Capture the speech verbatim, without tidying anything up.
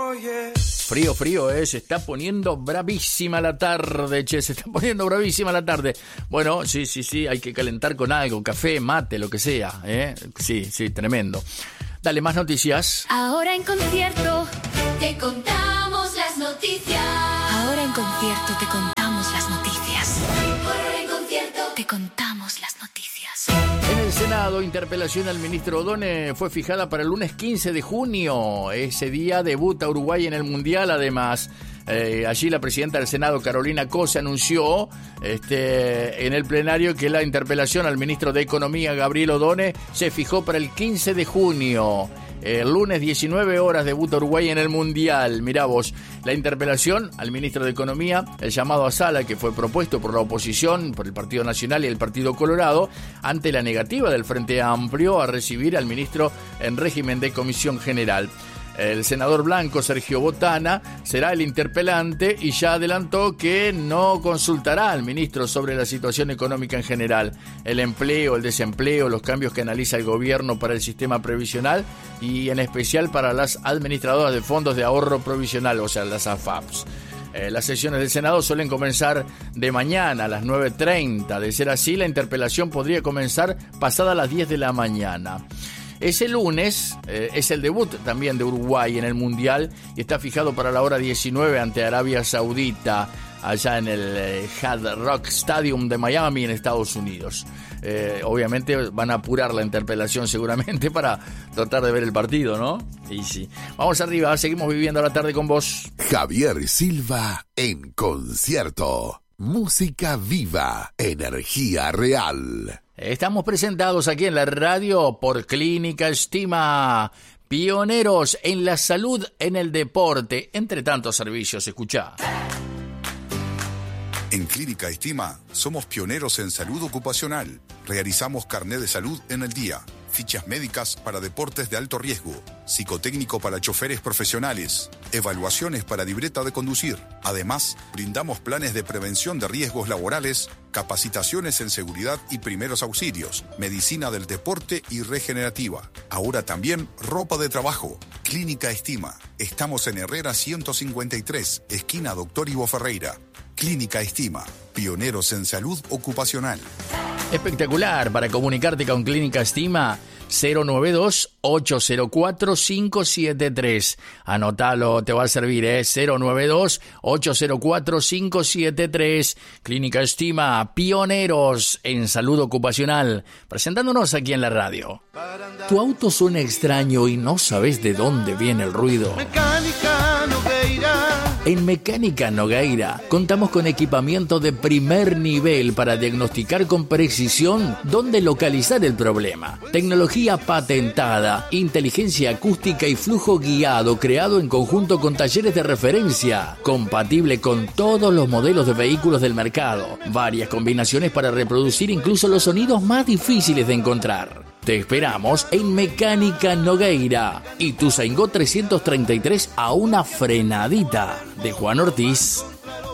Frío, frío, eh, se está poniendo bravísima la tarde, che, se está poniendo bravísima la tarde. Bueno, sí, sí, sí, hay que calentar con algo, café, mate, lo que sea, eh. Sí, sí, tremendo. Dale, más noticias. Ahora en concierto te contamos las noticias. Ahora en concierto te contamos las noticias. Ahora en concierto te contamos las noticias. En el Senado, interpelación al ministro Odone fue fijada para el lunes quince de junio. Ese día debuta Uruguay en el Mundial, además. Eh, allí la presidenta del Senado, Carolina Cose, anunció este, en el plenario que la interpelación al ministro de Economía, Gabriel Odone, se fijó para el quince de junio. El lunes, diecinueve horas, debuta Uruguay en el Mundial. Mirá vos, la interpelación al ministro de Economía, el llamado a sala que fue propuesto por la oposición, por el Partido Nacional y el Partido Colorado, ante la negativa del Frente Amplio a recibir al ministro en régimen de comisión general. El senador blanco Sergio Botana será el interpelante y ya adelantó que no consultará al ministro sobre la situación económica en general, el empleo, el desempleo, los cambios que analiza el gobierno para el sistema previsional y en especial para las administradoras de fondos de ahorro provisional, o sea, las A F A Ps. Eh, las sesiones del Senado suelen comenzar de mañana a las nueve treinta. De ser así, la interpelación podría comenzar pasada las diez de la mañana. Ese lunes eh, es el debut también de Uruguay en el Mundial y está fijado para la hora diecinueve ante Arabia Saudita, allá en el eh, Hard Rock Stadium de Miami, en Estados Unidos. Eh, obviamente van a apurar la interpelación seguramente para tratar de ver el partido, ¿no? Y sí. Vamos arriba, seguimos viviendo la tarde con vos. Javier Silva en concierto. Música viva, energía real. Estamos presentados aquí en la radio por Clínica Estima, pioneros en la salud, en el deporte, entre tantos servicios. Escuchá. En Clínica Estima somos pioneros en salud ocupacional. Realizamos carnet de salud en el día, fichas médicas para deportes de alto riesgo, psicotécnico para choferes profesionales, evaluaciones para libreta de conducir. Además, brindamos planes de prevención de riesgos laborales, capacitaciones en seguridad y primeros auxilios, medicina del deporte y regenerativa. Ahora también ropa de trabajo. Clínica Estima. Estamos en Herrera ciento cincuenta y tres, esquina Doctor Ivo Ferreira. Clínica Estima, pioneros en salud ocupacional. Espectacular. Para comunicarte con Clínica Estima, cero nueve dos, ocho cero cuatro, cinco siete tres. Anotalo, te va a servir, ¿eh? cero nueve dos, ocho cero cuatro, cinco siete tres. Clínica Estima, pioneros en salud ocupacional. Presentándonos aquí en la radio. Tu auto suena extraño y no sabes de dónde viene el ruido. Mecánica Nogueira. En Mecánica Nogueira contamos con equipamiento de primer nivel para diagnosticar con precisión dónde localizar el problema. Tecnología patentada, inteligencia acústica y flujo guiado creado en conjunto con talleres de referencia, compatible con todos los modelos de vehículos del mercado. Varias combinaciones para reproducir incluso los sonidos más difíciles de encontrar. Te esperamos en Mecánica Nogueira. Ituzaingó trescientos treinta y tres a una frenadita de Juan Ortiz.